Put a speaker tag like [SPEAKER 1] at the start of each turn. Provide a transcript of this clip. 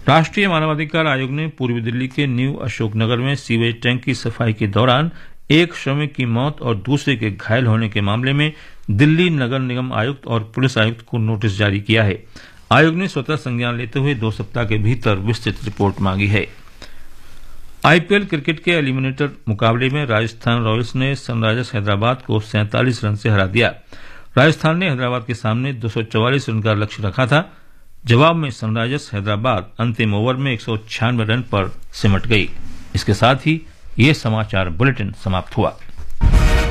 [SPEAKER 1] राष्ट्रीय मानवाधिकार आयोग ने पूर्वी दिल्ली के न्यू अशोकनगर में सीवेज टैंक की सफाई के दौरान एक श्रमिक की मौत और दूसरे के घायल होने के मामले में दिल्ली नगर निगम आयुक्त और पुलिस आयुक्त को नोटिस जारी किया है। आयोग ने स्वतः संज्ञान लेते हुए 2 सप्ताह के भीतर विस्तृत रिपोर्ट मांगी है। आईपीएल क्रिकेट के एलिमिनेटर मुकाबले में राजस्थान रॉयल्स ने सनराइजर्स हैदराबाद को 47 रन से हरा दिया। राजस्थान ने हैदराबाद के सामने 244 रन का लक्ष्य रखा था। जवाब में सनराइजर्स हैदराबाद अंतिम ओवर में 196 रन पर सिमट गई। इसके साथ ही ये समाचार बुलेटिन समाप्त हुआ।